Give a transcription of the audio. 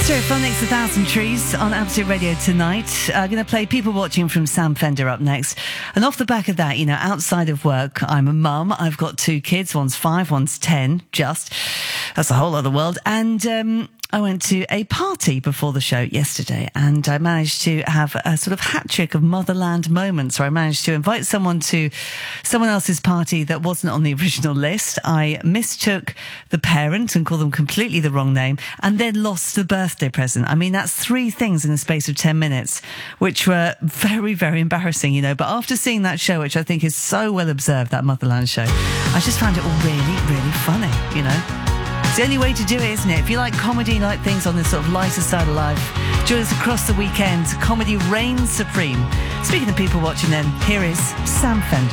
Stereophonics, 1,000 Trees on Absolute Radio tonight. I'm going to play People Watching from Sam Fender up next. And off the back of that, outside of work, I'm a mum. I've got 2 kids. One's 5, one's 10, just. That's a whole other world. And I went to a party before the show yesterday, and I managed to have a sort of hat trick of motherland moments where I managed to invite someone to someone else's party that wasn't on the original list. I mistook the parent and called them completely the wrong name, and then lost the birthday present. I mean, that's 3 things in the space of 10 minutes, which were very, very embarrassing, But after seeing that show, which I think is so well observed, that Motherland show, I just found it all really, really funny, It's the only way to do it, isn't it? If you like comedy, like things on this sort of lighter side of life, join us across the weekend. Comedy reigns supreme. Speaking of people watching then, here is Sam Fender.